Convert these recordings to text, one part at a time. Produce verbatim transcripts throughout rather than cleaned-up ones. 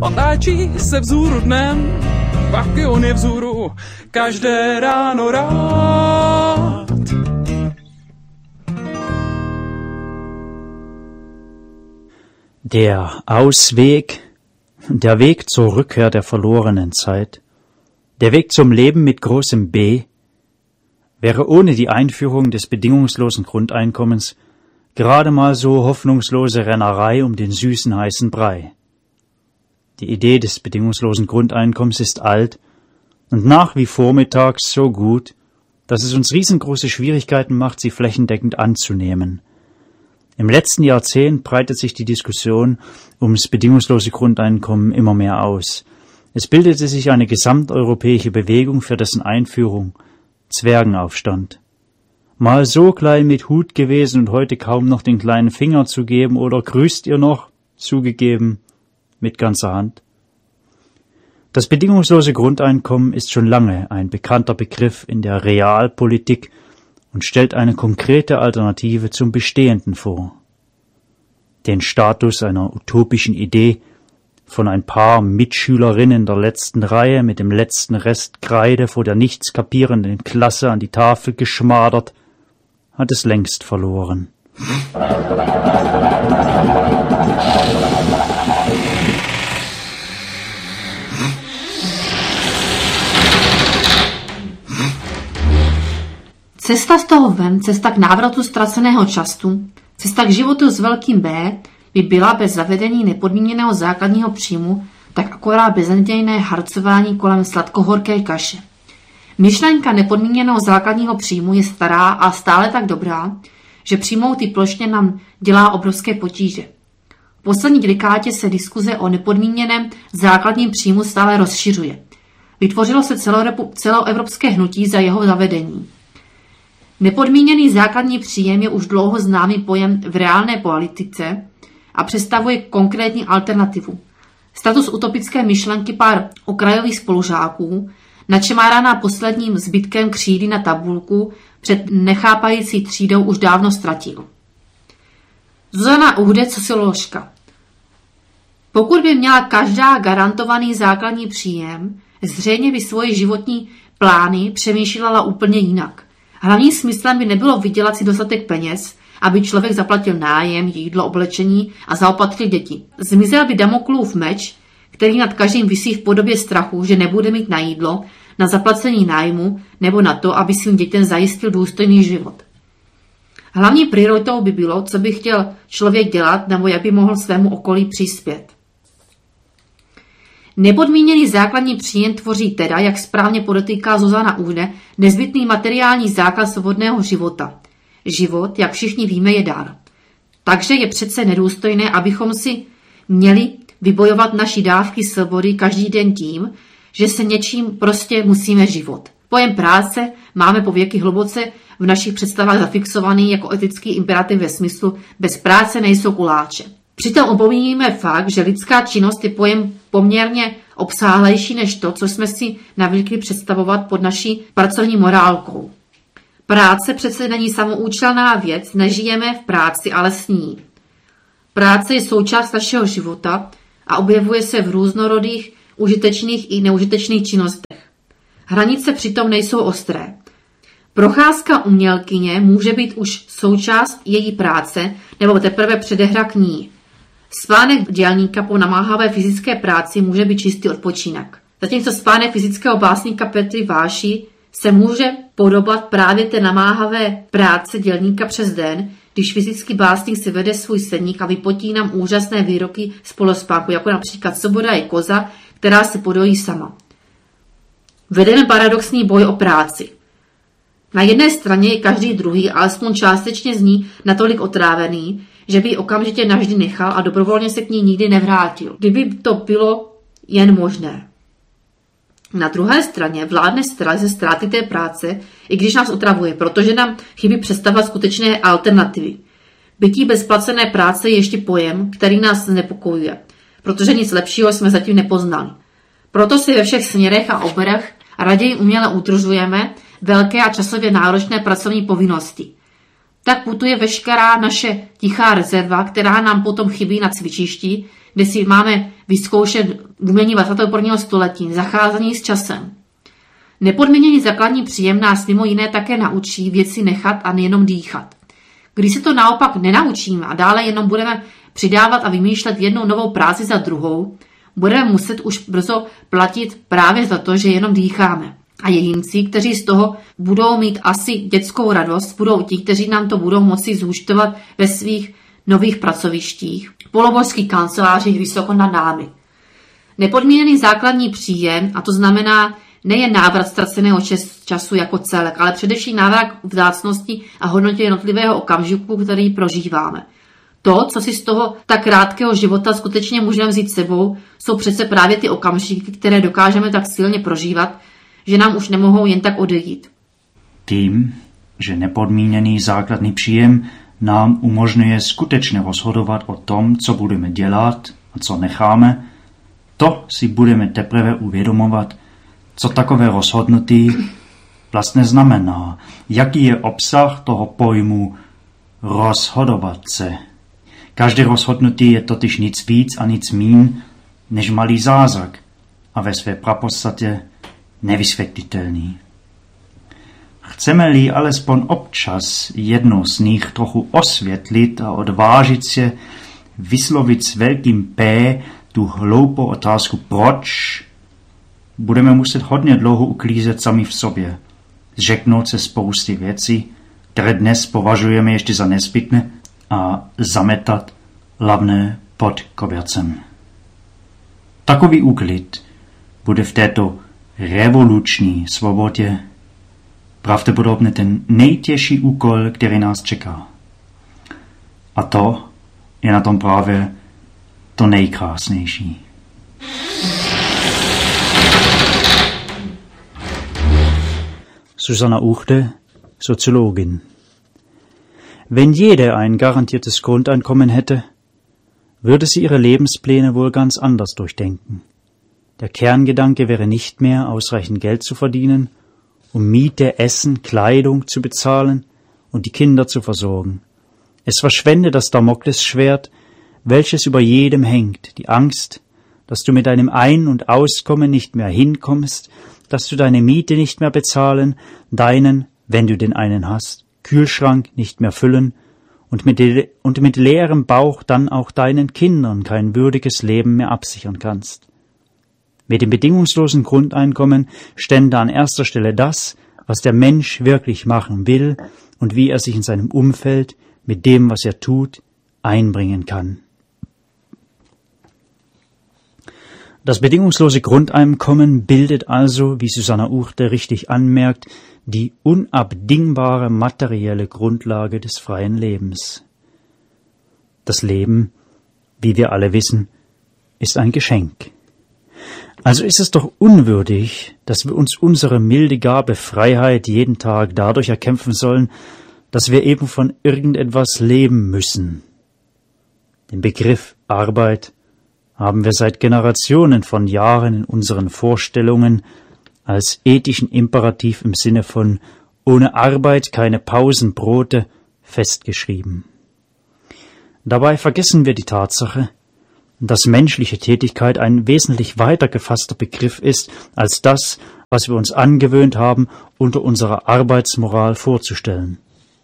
On táčí se vzhůru dnem, pak on je vzhůru každé ráno rád. Der Ausweg, der Weg zur Rückkehr der verlorenen Zeit, der Weg zum Leben mit großem B, wäre ohne die Einführung des bedingungslosen Grundeinkommens gerade mal so hoffnungslose Rennerei um den süßen heißen Brei. Die Idee des bedingungslosen Grundeinkommens ist alt und nach wie vormittags so gut, dass es uns riesengroße Schwierigkeiten macht, sie flächendeckend anzunehmen. Im letzten Jahrzehnt breitet sich die Diskussion ums bedingungslose Grundeinkommen immer mehr aus. Es bildete sich eine gesamteuropäische Bewegung für dessen Einführung, Zwergenaufstand. Mal so klein mit Hut gewesen und heute kaum noch den kleinen Finger zu geben oder grüßt ihr noch, zugegeben, mit ganzer Hand. Das bedingungslose Grundeinkommen ist schon lange ein bekannter Begriff in der Realpolitik und stellt eine konkrete Alternative zum Bestehenden vor. Den Status einer utopischen Idee, von ein paar Mitschülerinnen der letzten Reihe mit dem letzten Rest Kreide vor der nichts kapierenden Klasse an die Tafel geschmadert, hat es längst verloren. Cesta z toho ven, cesta k návratu ztraceného času, cesta k životu s velkým B by byla bez zavedení nepodmíněného základního příjmu tak akorát beznadějné harcování kolem sladkohorké kaše. Myšlenka nepodmíněného základního příjmu je stará a stále tak dobrá, že přijmout ji plošně nám dělá obrovské potíže. V poslední dekádě se diskuze o nepodmíněném základním příjmu stále rozšiřuje. Vytvořilo se celoevropské hnutí za jeho zavedení. Nepodmíněný základní příjem je už dlouho známý pojem v reálné politice a představuje konkrétní alternativu. Status utopické myšlenky pár okrajových spolužáků, načemáraná posledním zbytkem křídy na tabulku, před nechápající třídou už dávno ztratil. Zuzana Uhde, socioložka. Pokud by měla každá garantovaný základní příjem, zřejmě by svoje životní plány přemýšlela úplně jinak. Hlavním smyslem by nebylo vydělat si dostatek peněz, aby člověk zaplatil nájem, jídlo, oblečení a zaopatřil děti. Zmizel by Damoklův meč, který nad každým visí v podobě strachu, že nebude mít na jídlo, na zaplacení nájmu nebo na to, aby svým dětem zajistil důstojný život. Hlavní prioritou by bylo, co by chtěl člověk dělat nebo jak by mohl svému okolí přispět. Nepodmíněný základní příjem tvoří teda, jak správně podotýká Zuzana Uhde, nezbytný materiální základ svobodného života. Život, jak všichni víme, je dar. Takže je přece nedůstojné, abychom si měli vybojovat naši dávky svobody každý den tím, že se něčím prostě musíme život. Pojem práce máme po věky hluboce v našich představách zafixovaný jako etický imperativ ve smyslu bez práce nejsou kuláče. Přitom opomíníme fakt, že lidská činnost je pojem poměrně obsáhlejší než to, co jsme si navykli představovat pod naší pracovní morálkou. Práce přece není samoučelná věc, nežijeme v práci, ale s ní. Práce je součást našeho života a objevuje se v různorodých, užitečných i neužitečných činnostech. Hranice přitom nejsou ostré. Procházka umělkyně může být už součást její práce nebo teprve předehra k ní. Spánek dělníka po namáhavé fyzické práci může být čistý odpočinek. Zatímco spánek fyzického básníka Petry Váši se může podobat právě té namáhavé práce dělníka přes den, když fyzický básník si vede svůj seník a vypotí nám úžasné výroky z polospánku, jako například Svoboda je koza, která se podojí sama. Vedeme paradoxní boj o práci. Na jedné straně je každý druhý, alespoň částečně z ní, natolik otrávený, že by ji okamžitě navždy nechal a dobrovolně se k ní nikdy nevrátil, kdyby to bylo jen možné. Na druhé straně vládne strach ze ztráty té práce, i když nás otravuje, protože nám chybí představa skutečné alternativy. Bytí bez placené práce je ještě pojem, který nás znepokojuje, protože nic lepšího jsme zatím nepoznali. Proto si ve všech směrech a oborech raději uměle udržujeme velké a časově náročné pracovní povinnosti. Tak putuje veškerá naše tichá rezerva, která nám potom chybí na cvičišti, kde si máme vyzkoušet umění dvacátého prvního století, zacházení s časem. Nepodmíněný základní příjem nás mimo jiné také naučí věci nechat a nejenom dýchat. Když se to naopak nenaučíme a dále jenom budeme přidávat a vymýšlet jednu novou práci za druhou, budeme muset už brzo platit právě za to, že jenom dýcháme. A jedinci, kteří z toho budou mít asi dětskou radost, budou ti, kteří nám to budou moci zúčtovat ve svých nových pracovištích, polobožských kancelářích vysoko nad námi. Nepodmíněný základní příjem, a to znamená nejen návrat ztraceného času jako celek, ale především návrat vzácnosti a hodnotě jednotlivého okamžiku, který prožíváme. To, co si z toho tak krátkého života skutečně můžeme vzít sebou, jsou přece právě ty okamžiky, které dokážeme tak silně prožívat, že nám už nemohou jen tak odejít. Tím, že nepodmíněný základní příjem nám umožňuje skutečně rozhodovat o tom, co budeme dělat a co necháme, to si budeme teprve uvědomovat, co takové rozhodnutí vlastně znamená, jaký je obsah toho pojmu rozhodovat se. Každé rozhodnutí je totiž nic víc a nic míň než malý zázrak a ve své prapodstatě nevysvětlitelný. Chceme-li alespoň občas jednou z nich trochu osvětlit a odvážit se vyslovit s velkým P tu hloupou otázku proč, budeme muset hodně dlouho uklízet sami v sobě, zřeknout se spousty věcí, které dnes považujeme ještě za nezbytné a zametat hlavné pod kobercem. Takový úklid bude v této revoluční svobodě pravděpodobně ten nejtěžší úkol, který nás čeká. A to je na tom právě to nejkrásnější. Susanna Uchte, Soziologin. Wenn jede ein garantiertes Grundeinkommen hätte, würde sie ihre Lebenspläne wohl ganz anders durchdenken. Der Kerngedanke wäre nicht mehr, ausreichend Geld zu verdienen, um Miete, Essen, Kleidung zu bezahlen und die Kinder zu versorgen. Es verschwende das Damoklesschwert, welches über jedem hängt, die Angst, dass du mit deinem Ein- und Auskommen nicht mehr hinkommst, dass du deine Miete nicht mehr bezahlen, deinen, wenn du den einen hast, Kühlschrank nicht mehr füllen und mit, le- und mit leerem Bauch dann auch deinen Kindern kein würdiges Leben mehr absichern kannst. Mit dem bedingungslosen Grundeinkommen stände an erster Stelle das, was der Mensch wirklich machen will und wie er sich in seinem Umfeld mit dem, was er tut, einbringen kann. Das bedingungslose Grundeinkommen bildet also, wie Susanna Uchte richtig anmerkt, die unabdingbare materielle Grundlage des freien Lebens. Das Leben, wie wir alle wissen, ist ein Geschenk. Also ist es doch unwürdig, dass wir uns unsere milde Gabe Freiheit jeden Tag dadurch erkämpfen sollen, dass wir eben von irgendetwas leben müssen. Den Begriff Arbeit haben wir seit Generationen von Jahren in unseren Vorstellungen als ethischen Imperativ im Sinne von ohne Arbeit keine Pausenbrote festgeschrieben. Dabei vergessen wir die Tatsache, dass menschliche Tätigkeit ein wesentlich weiter gefasster Begriff ist als das, was wir uns angewöhnt haben, unter unserer Arbeitsmoral vorzustellen.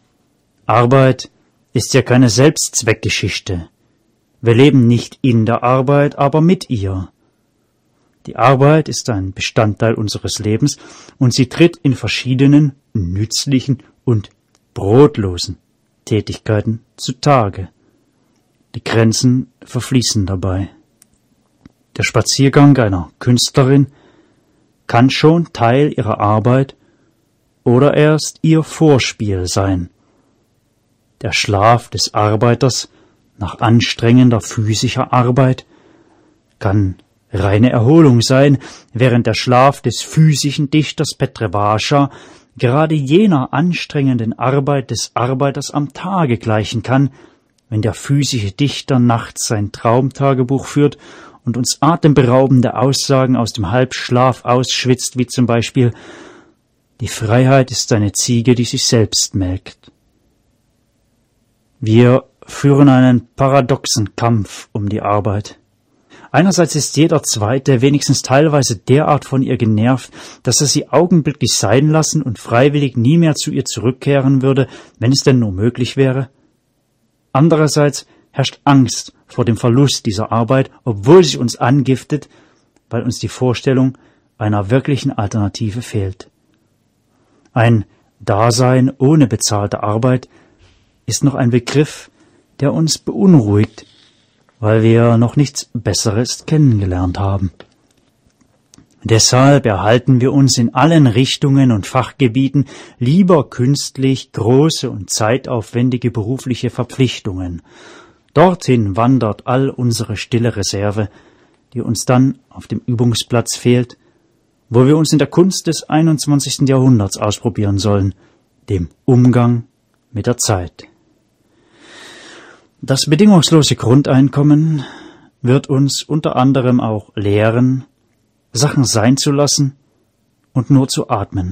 Arbeit ist ja keine Selbstzweckgeschichte. Wir leben nicht in der Arbeit, aber mit ihr. Die Arbeit ist ein Bestandteil unseres Lebens und sie tritt in verschiedenen nützlichen und brotlosen Tätigkeiten zutage. Die Grenzen verfließen dabei. Der Spaziergang einer Künstlerin kann schon Teil ihrer Arbeit oder erst ihr Vorspiel sein. Der Schlaf des Arbeiters nach anstrengender physischer Arbeit kann reine Erholung sein, während der Schlaf des physischen Dichters Petr Vácha gerade jener anstrengenden Arbeit des Arbeiters am Tage gleichen kann, wenn der physische Dichter nachts sein Traumtagebuch führt und uns atemberaubende Aussagen aus dem Halbschlaf ausschwitzt, wie zum Beispiel: Die Freiheit ist eine Ziege, die sich selbst melkt. Wir führen einen paradoxen Kampf um die Arbeit. Einerseits ist jeder Zweite wenigstens teilweise derart von ihr genervt, dass er sie augenblicklich sein lassen und freiwillig nie mehr zu ihr zurückkehren würde, wenn es denn nur möglich wäre. Andererseits herrscht Angst vor dem Verlust dieser Arbeit, obwohl sie uns angiftet, weil uns die Vorstellung einer wirklichen Alternative fehlt. Ein Dasein ohne bezahlte Arbeit ist noch ein Begriff, der uns beunruhigt, weil wir noch nichts Besseres kennengelernt haben. Deshalb erhalten wir uns in allen Richtungen und Fachgebieten lieber künstlich große und zeitaufwendige berufliche Verpflichtungen. Dorthin wandert all unsere stille Reserve, die uns dann auf dem Übungsplatz fehlt, wo wir uns in der Kunst des einundzwanzigsten Jahrhunderts ausprobieren sollen, dem Umgang mit der Zeit. Das bedingungslose Grundeinkommen wird uns unter anderem auch lehren, Sachen sein zu lassen und nur zu atmen.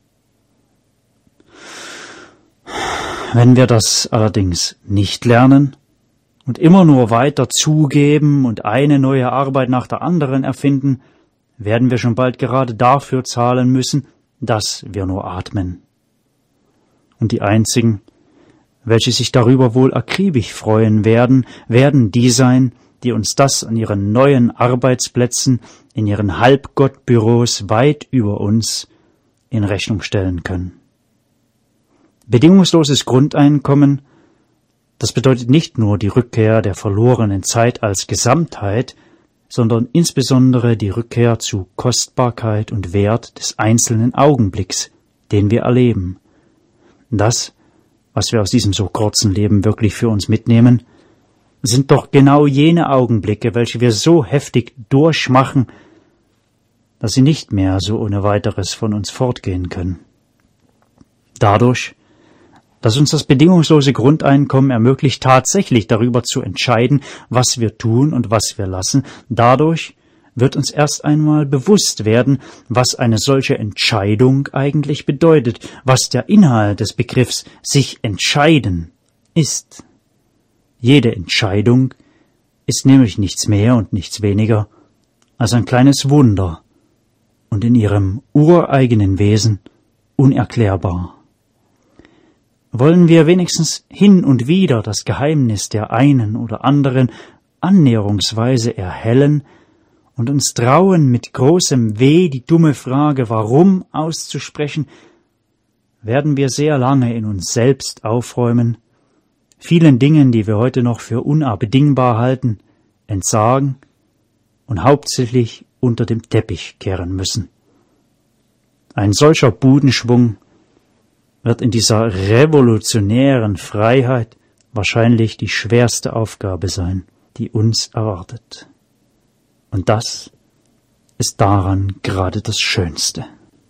Wenn wir das allerdings nicht lernen und immer nur weiter zugeben und eine neue Arbeit nach der anderen erfinden, werden wir schon bald gerade dafür zahlen müssen, dass wir nur atmen. Und die einzigen, welche sich darüber wohl akribisch freuen werden, werden die sein, die uns das an ihren neuen Arbeitsplätzen, in ihren Halbgottbüros weit über uns in Rechnung stellen können. Bedingungsloses Grundeinkommen, das bedeutet nicht nur die Rückkehr der verlorenen Zeit als Gesamtheit, sondern insbesondere die Rückkehr zu Kostbarkeit und Wert des einzelnen Augenblicks, den wir erleben. Das, was wir aus diesem so kurzen Leben wirklich für uns mitnehmen, sind doch genau jene Augenblicke, welche wir so heftig durchmachen, dass sie nicht mehr so ohne weiteres von uns fortgehen können. Dadurch, dass uns das bedingungslose Grundeinkommen ermöglicht, tatsächlich darüber zu entscheiden, was wir tun und was wir lassen, dadurch wird uns erst einmal bewusst werden, was eine solche Entscheidung eigentlich bedeutet, was der Inhalt des Begriffs sich entscheiden ist. Jede Entscheidung ist nämlich nichts mehr und nichts weniger als ein kleines Wunder und in ihrem ureigenen Wesen unerklärbar. Wollen wir wenigstens hin und wieder das Geheimnis der einen oder anderen annäherungsweise erhellen und uns trauen, mit großem Weh die dumme Frage »Warum?« auszusprechen, werden wir sehr lange in uns selbst aufräumen, vielen Dingen, die wir heute noch für unabdingbar halten, entsagen und hauptsächlich unter dem Teppich kehren müssen. Ein solcher Budenschwung wird in dieser revolutionären Freiheit wahrscheinlich die schwerste Aufgabe sein, die uns erwartet. Und das ist daran gerade das Schönste.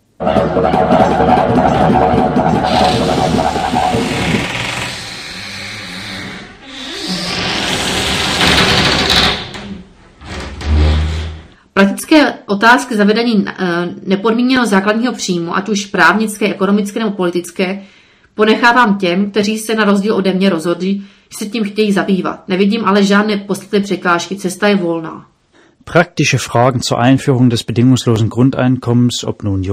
Praktické otázky zavedení nepodmíněného základního příjmu, ať už právnické, ekonomické nebo politické, ponechávám těm, kteří se na rozdíl ode mě rozhodli, že se tím chtějí zabývat. Nevidím ale žádné posledné překážky, cesta je volná. Praktische Fragen zur Einführung des bedingungslosen Grundeinkommens, ob nun